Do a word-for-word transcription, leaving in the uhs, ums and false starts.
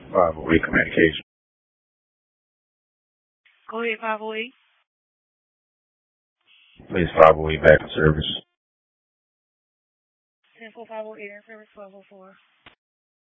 five oh eight communication. Go ahead, five oh eight. Please five oh eight back in service. ten four five oh eight in service, twelve oh four.